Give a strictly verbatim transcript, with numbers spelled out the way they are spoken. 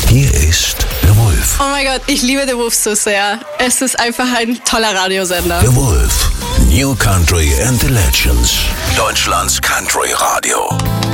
Hier ist The Wolf. Oh mein Gott, ich liebe The Wolf so sehr. Es ist einfach ein toller Radiosender. The Wolf. New Country and the Legends. Deutschlands Country Radio.